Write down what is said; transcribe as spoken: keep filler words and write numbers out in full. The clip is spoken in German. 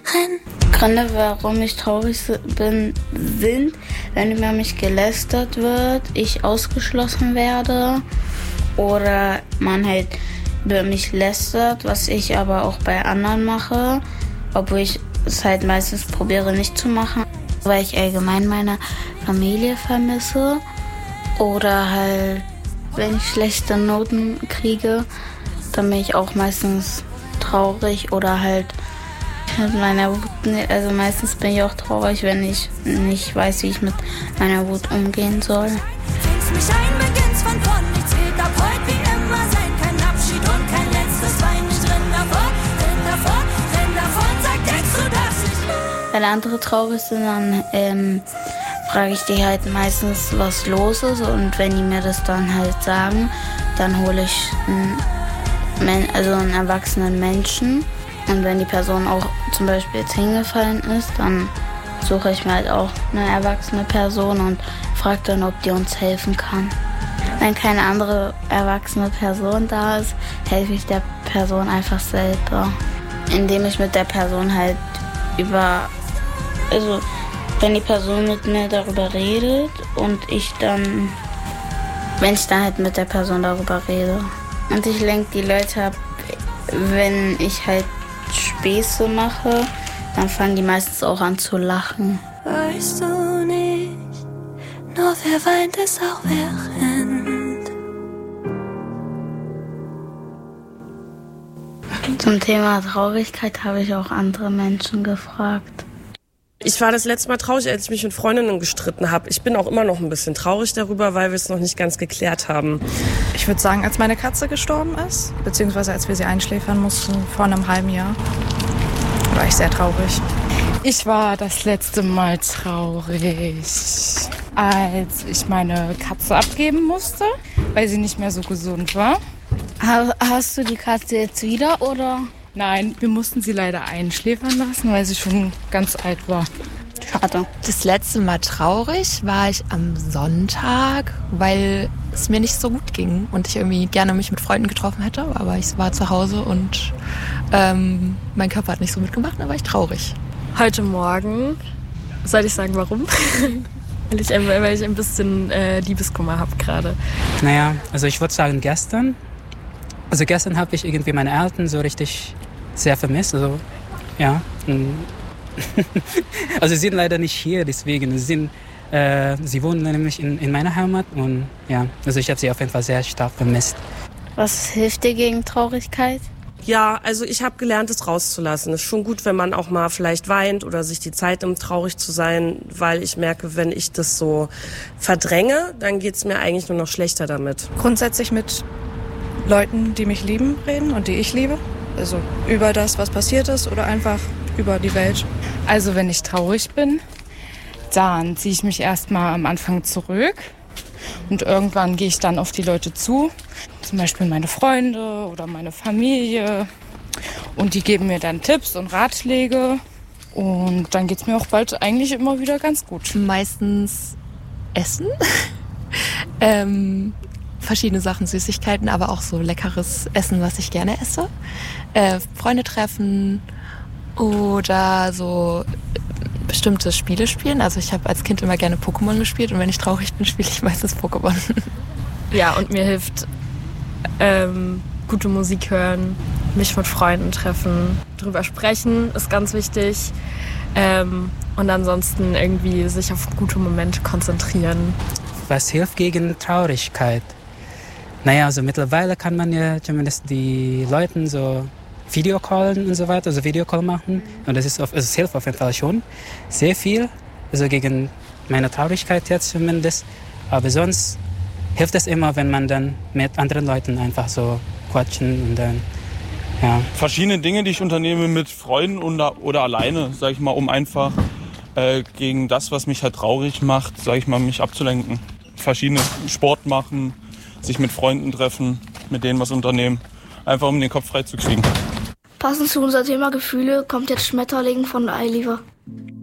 rennen. Gründe, warum ich traurig bin, sind, wenn über mich gelästert wird, ich ausgeschlossen werde oder man halt über mich lästert, was ich aber auch bei anderen mache, obwohl ich es halt meistens probiere nicht zu machen, weil ich allgemein meine Familie vermisse oder halt, wenn ich schlechte Noten kriege, dann bin ich auch meistens traurig oder halt mit meiner Wut, also meistens bin ich auch traurig, wenn ich nicht weiß, wie ich mit meiner Wut umgehen soll. Fängst mich ein, beginnst von vorn, nichts wird ab heute wie immer sein, kein Abschied und kein letztes Wein, ich renn davor, renn davor, renn davor, sag, denkst du das nicht? Wenn andere traurig sind, dann ähm, frage ich die halt meistens, was los ist und wenn die mir das dann halt sagen, dann hole ich einen, also einen erwachsenen Menschen. Und wenn die Person auch zum Beispiel jetzt hingefallen ist, dann suche ich mir halt auch eine erwachsene Person und frage dann, ob die uns helfen kann. Wenn keine andere erwachsene Person da ist, helfe ich der Person einfach selber. Indem ich mit der Person halt über, also wenn die Person mit mir darüber redet und ich dann, wenn ich dann halt mit der Person darüber rede. Und ich lenke die Leute ab, wenn ich halt Späße mache, dann fangen die meistens auch an zu lachen. Weißt du nicht, nur wer weint, ist auch wer rennt. Zum Thema Traurigkeit habe ich auch andere Menschen gefragt. Ich war das letzte Mal traurig, als ich mich mit Freundinnen gestritten habe. Ich bin auch immer noch ein bisschen traurig darüber, weil wir es noch nicht ganz geklärt haben. Ich würde sagen, als meine Katze gestorben ist, beziehungsweise als wir sie einschläfern mussten vor einem halben Jahr, war ich sehr traurig. Ich war das letzte Mal traurig, als ich meine Katze abgeben musste, weil sie nicht mehr so gesund war. Hast du die Katze jetzt wieder, oder? Nein, wir mussten sie leider einschläfern lassen, weil sie schon ganz alt war. Schade. Das letzte Mal traurig war ich am Sonntag, weil es mir nicht so gut ging und ich irgendwie gerne mich mit Freunden getroffen hätte, aber ich war zu Hause und ähm, mein Körper hat nicht so mitgemacht, da war ich traurig. Heute Morgen, soll ich sagen warum? weil, ich, weil ich ein bisschen äh, Liebeskummer habe gerade. Naja, also ich würde sagen gestern. Also gestern habe ich irgendwie meine Eltern so richtig sehr vermisst. Also ja. Also sie sind leider nicht hier, deswegen. Sie, sind, äh, sie wohnen nämlich in, in meiner Heimat und ja, also ich habe sie auf jeden Fall sehr stark vermisst. Was hilft dir gegen Traurigkeit? Ja, also ich habe gelernt, es rauszulassen. Es ist schon gut, wenn man auch mal vielleicht weint oder sich die Zeit nimmt, traurig zu sein, weil ich merke, wenn ich das so verdränge, dann geht's mir eigentlich nur noch schlechter damit. Grundsätzlich mit Leuten, die mich lieben, reden und die ich liebe. Also über das, was passiert ist oder einfach über die Welt. Also wenn ich traurig bin, dann ziehe ich mich erstmal am Anfang zurück und irgendwann gehe ich dann auf die Leute zu, zum Beispiel meine Freunde oder meine Familie und die geben mir dann Tipps und Ratschläge und dann geht es mir auch bald eigentlich immer wieder ganz gut. Meistens Essen, ähm, verschiedene Sachen, Süßigkeiten, aber auch so leckeres Essen, was ich gerne esse, äh, Freunde treffen oder so bestimmte Spiele spielen. Also ich habe als Kind immer gerne Pokémon gespielt und wenn ich traurig bin, spiele ich meistens Pokémon. Ja, und mir hilft ähm, gute Musik hören, mich mit Freunden treffen, drüber sprechen ist ganz wichtig ähm, und ansonsten irgendwie sich auf gute Momente konzentrieren. Was hilft gegen Traurigkeit? Naja, also mittlerweile kann man ja zumindest die Leuten so Videocallen und so weiter, also Videocall machen. Und das ist auf, also es hilft auf jeden Fall schon sehr viel, also gegen meine Traurigkeit jetzt zumindest. Aber sonst hilft es immer, wenn man dann mit anderen Leuten einfach so quatschen und dann, ja. Verschiedene Dinge, die ich unternehme mit Freunden oder, oder alleine, sag ich mal, um einfach äh, gegen das, was mich halt traurig macht, sag ich mal, mich abzulenken. Verschiedene Sport machen, sich mit Freunden treffen, mit denen was unternehmen, einfach um den Kopf frei zu kriegen. Passend zu unser Thema Gefühle kommt jetzt Schmetterling von Eiliver.